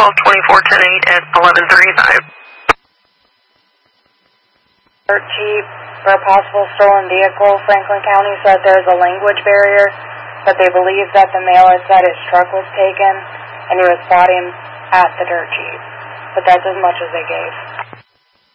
1224-10-8 at 1135. Dirt Jeep for a possible stolen vehicle. Franklin County said there's a language barrier, but they believe that the mailer said his truck was taken and he was spotting at the Dirt Jeep. But that's as much as they gave.